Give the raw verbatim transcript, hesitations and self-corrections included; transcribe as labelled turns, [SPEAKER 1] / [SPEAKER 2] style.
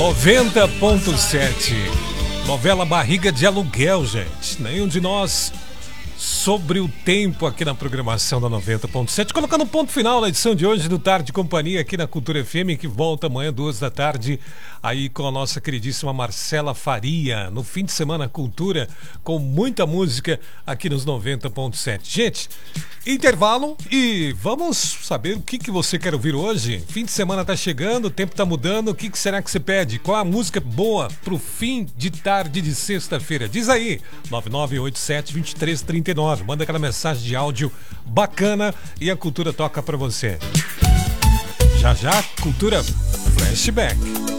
[SPEAKER 1] noventa ponto sete. Novela Barriga de Aluguel, gente. Nenhum de nós sobre o tempo aqui na programação da noventa ponto sete. Colocando um ponto final na edição de hoje do Tarde de Companhia aqui na Cultura F M, que volta amanhã, duas da tarde, aí com a nossa queridíssima Marcela Faria. No fim de semana, Cultura, com muita música aqui nos noventa ponto sete. Gente, intervalo e vamos saber o que, que você quer ouvir hoje. Fim de semana tá chegando, o tempo tá mudando. O que, que será que você pede? Qual a música boa pro fim de tarde de sexta-feira? Diz aí, nove nove oito sete, dois três três nove. Manda aquela mensagem de áudio bacana e a Cultura toca pra você. Já já, Cultura Flashback.